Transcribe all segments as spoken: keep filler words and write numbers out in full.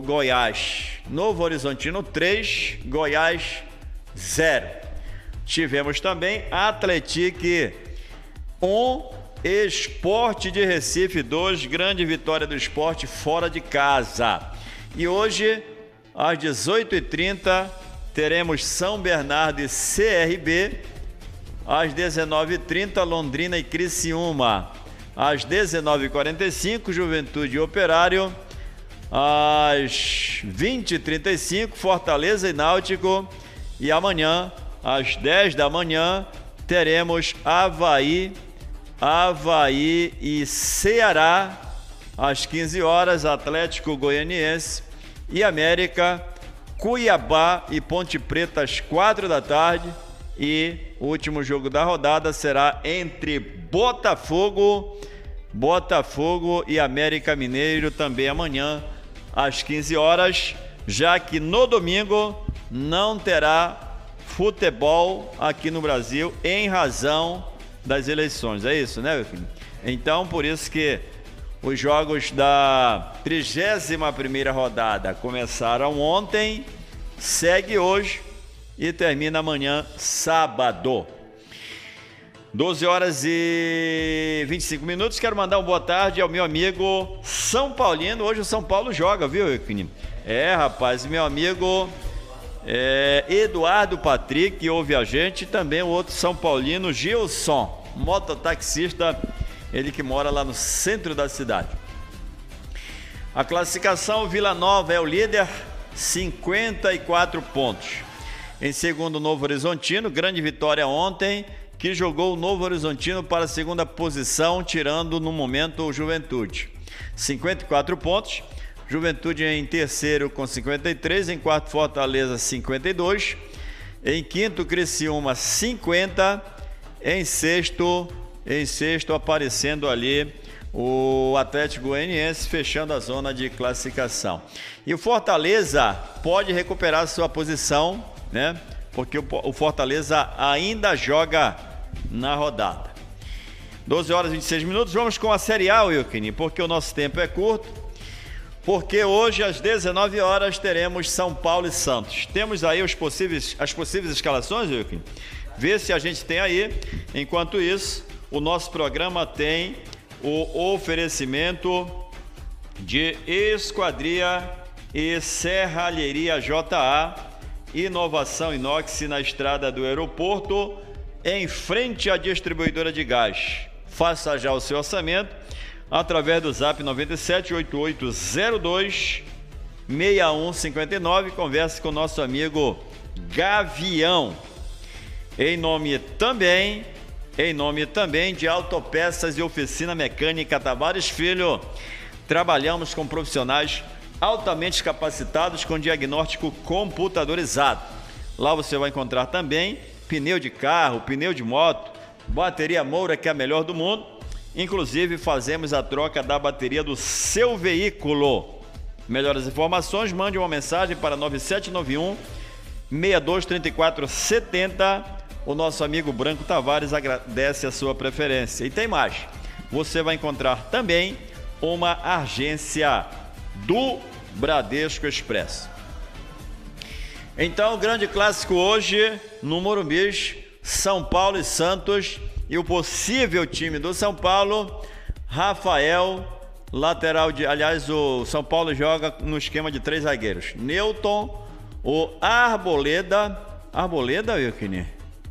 Goiás. Novo Horizontino três, Goiás zero. Tivemos também Atlético um, Sport de Recife dois, grande vitória do Sport fora de casa. E hoje, às dezoito e trinta, teremos São Bernardo e C R B. Às dezenove e trinta, Londrina e Criciúma. Às dezenove e quarenta e cinco, Juventude e Operário. Às vinte e trinta e cinco, Fortaleza e Náutico. E amanhã, às dez da manhã, teremos Avaí, Avaí e Ceará. Às quinze horas, Atlético Goianiense e América, Cuiabá e Ponte Preta às quatro da tarde. E o último jogo da rodada será entre Botafogo, Botafogo e América Mineiro, também amanhã às quinze horas, já que no domingo não terá futebol aqui no Brasil em razão das eleições. É isso, né, meu filho? Então, por isso que os jogos da trigésima primeira rodada começaram ontem, segue hoje e termina amanhã, sábado. doze horas e vinte e cinco minutos. Quero mandar uma boa tarde ao meu amigo São Paulino. Hoje o São Paulo joga, viu, Equine? É, rapaz, meu amigo é, Eduardo Patrick, que ouve a gente, e também o outro São Paulino, Gilson, mototaxista, ele que mora lá no centro da cidade. A classificação, Vila Nova é o líder, cinquenta e quatro pontos. Em segundo, Novo Horizontino, grande vitória ontem, que jogou o Novo Horizontino para a segunda posição, tirando no momento o Juventude. cinquenta e quatro pontos, Juventude em terceiro com cinquenta e três, em quarto Fortaleza cinquenta e dois, em quinto Criciúma cinquenta, em sexto, em sexto aparecendo ali o Atlético Goianiense, fechando a zona de classificação. E o Fortaleza pode recuperar sua posição, né? Porque o Fortaleza ainda joga na rodada. doze horas e vinte e seis minutos, vamos com a Série A, Wilkini, porque o nosso tempo é curto, porque hoje às dezenove horas teremos São Paulo e Santos. Temos aí os possíveis, as possíveis escalações, Wilkini? Vê se a gente tem aí. Enquanto isso, o nosso programa tem o oferecimento de Esquadria e Serralheria J A, inovação inox na estrada do aeroporto, em frente à distribuidora de gás. Faça já o seu orçamento através do zap nove sete oito oito zero dois seis um cinco nove. Converse com o nosso amigo Gavião. Em nome também, em nome também de Autopeças e Oficina Mecânica Tavares Filho, trabalhamos com profissionais altamente capacitados com diagnóstico computadorizado. Lá você vai encontrar também pneu de carro, pneu de moto, bateria Moura, que é a melhor do mundo. Inclusive fazemos a troca da bateria do seu veículo. Melhores informações, mande uma mensagem para nove sete nove um seis dois três quatro sete zero. O nosso amigo Branco Tavares agradece a sua preferência. E tem mais, você vai encontrar também uma agência do Bradesco Expresso. Então, o grande clássico hoje no Morumbi, São Paulo e Santos, e o possível time do São Paulo, Rafael, lateral de... Aliás, o São Paulo joga no esquema de três zagueiros. Newton, o Arboleda... Arboleda, Wilkini?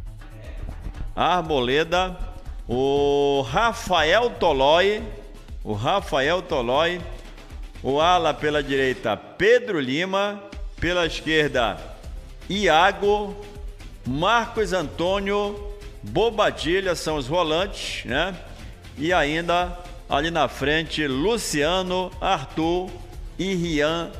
Arboleda, o Rafael Tolói, o Rafael Tolói, o ala pela direita, Pedro Lima, pela esquerda, Iago, Marcos Antônio, Bobadilha são os volantes, né? E ainda ali na frente, Luciano, Arthur e Rian,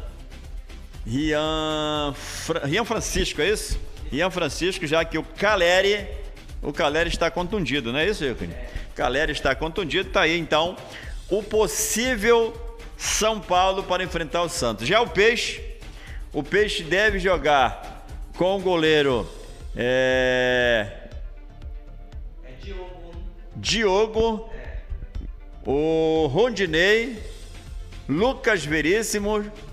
Rian, Fra, Rian Francisco, é isso? Rian Francisco, já que o Caleri, o Caleri está contundido, não é isso, Wilkini? Caleri está contundido, tá aí então o possível São Paulo para enfrentar o Santos. Já o Peixe, o Peixe deve jogar com o goleiro é... é Diogo. Diogo, É. o Rondinei, Lucas Veríssimo,